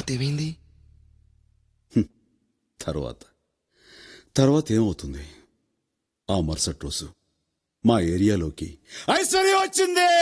ఏమైంది? తర్వాత ఏమవుతుంది? ఆ మరుసటి రోజు మా ఏరియాలోకి ఐశ్వర్య వచ్చింది.